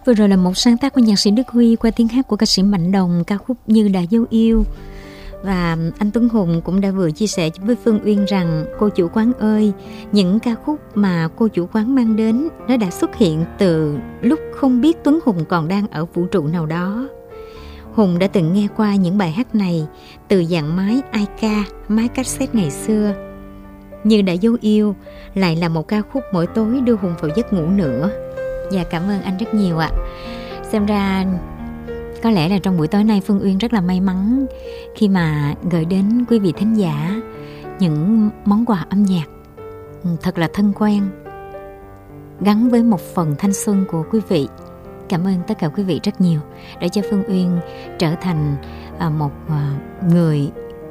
Vừa rồi là một sáng tác của nhạc sĩ Đức Huy qua tiếng hát của ca sĩ Mạnh Đồng, ca khúc Như Đã Dấu Yêu. Và anh Tuấn Hùng cũng đã vừa chia sẻ với Phương Uyên rằng cô chủ quán ơi, những ca khúc mà cô chủ quán mang đến nó đã xuất hiện từ lúc không biết Tuấn Hùng còn đang ở vũ trụ nào đó. Hùng đã từng nghe qua những bài hát này từ dạng máy iCa, máy cassette ngày xưa. Như Đã Dấu Yêu lại là một ca khúc mỗi tối đưa Hùng vào giấc ngủ nữa. Dạ, cảm ơn anh rất nhiều ạ. Xem ra có lẽ là trong buổi tối nay Phương Uyên rất là may mắn khi mà gửi đến quý vị thính giả những món quà âm nhạc thật là thân quen, gắn với một phần thanh xuân của quý vị. Cảm ơn tất cả quý vị rất nhiều đã cho Phương Uyên trở thành một người